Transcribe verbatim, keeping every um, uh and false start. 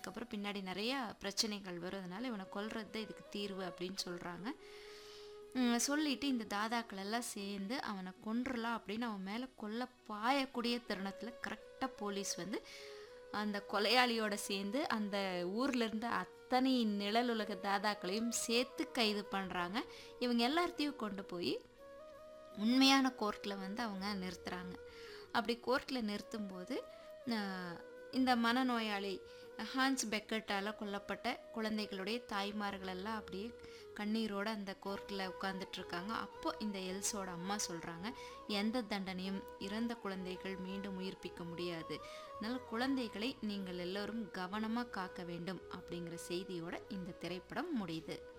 அதுக்கப்புறம் பின்னாடி நிறையா பிரச்சனைகள் வரும், அதனால் இவனை கொல்றது தான் இதுக்கு தீர்வு அப்படின்னு சொல்கிறாங்க. சொல்லிட்டு இந்த தாதாக்கள் எல்லாம் சேர்ந்து அவனை கொன்றலாம் அப்படின்னு அவன் மேலே கொல்ல பாயக்கூடிய தருணத்தில் கரெக்டாக போலீஸ் வந்து அந்த கொலையாளியோட சேர்ந்து அந்த ஊரில் இருந்த அத்தனை நிழலுலக தாதாக்களையும் சேர்த்து கைது பண்ணுறாங்க. இவங்க எல்லாத்தையும் கொண்டு போய் உண்மையான கோர்ட்டில் வந்து அவங்க நிறுத்துகிறாங்க. அப்படி கோர்ட்டில் நிறுத்தும்போது இந்த மனநோயாளி ஹான்ஸ் பெக்கட்டால் கொல்லப்பட்ட குழந்தைகளுடைய தாய்மார்களெல்லாம் அப்படியே கண்ணீரோடு அந்த கோர்ட்டில் உட்காந்துட்ருக்காங்க. அப்போ இந்த எல்ஸோட அம்மா சொல்கிறாங்க, எந்த தண்டனையும் இறந்த குழந்தைகள் மீண்டும் உயிர்ப்பிக்க முடியாது, அதனால் குழந்தைகளை நீங்கள் எல்லோரும் கவனமாக காக்க வேண்டும் அப்படிங்கிற செய்தியோட இந்த திரைப்படம் முடியுது.